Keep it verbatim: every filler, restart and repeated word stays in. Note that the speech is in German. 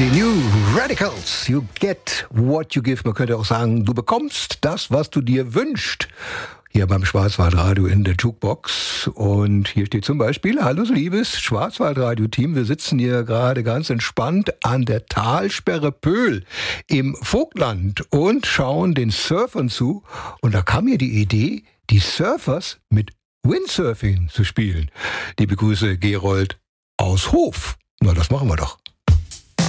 Die New Radicals. You get what you give. Man könnte auch sagen, du bekommst das, was du dir wünschst. Hier beim Schwarzwaldradio in der Jukebox. Und hier steht zum Beispiel: Hallo liebes Schwarzwaldradio-Team, wir sitzen hier gerade ganz entspannt an der Talsperre Pöhl im Vogtland und schauen den Surfern zu. Und da kam mir die Idee, die Surfers mit Windsurfing zu spielen. Liebe Grüße, Gerold aus Hof. Na, das machen wir doch.